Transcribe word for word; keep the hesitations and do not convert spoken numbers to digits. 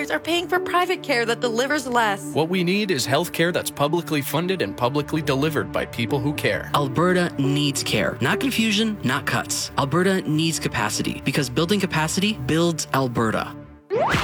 taxpayers are paying for private care that delivers less. What we need is healthcare that's publicly funded and publicly delivered by people who care. Alberta needs care. Not confusion, not cuts. Alberta needs capacity, because building capacity builds Alberta.